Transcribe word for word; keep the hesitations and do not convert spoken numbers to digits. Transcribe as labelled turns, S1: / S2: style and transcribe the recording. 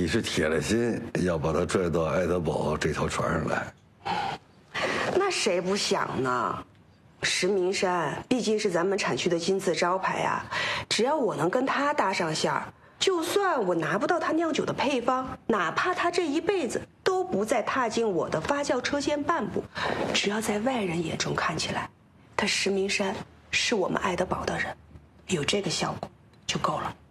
S1: 你是铁了心要把他拽到爱德堡这条船上来。
S2: 那谁不想呢？石明山毕竟是咱们产区的金字招牌啊，只要我能跟他搭上线儿，就算我拿不到他酿酒的配方，哪怕他这一辈子都不再踏进我的发酵车间半步，只要在外人眼中看起来，他石明山是我们爱德堡的人，有这个效果就够了。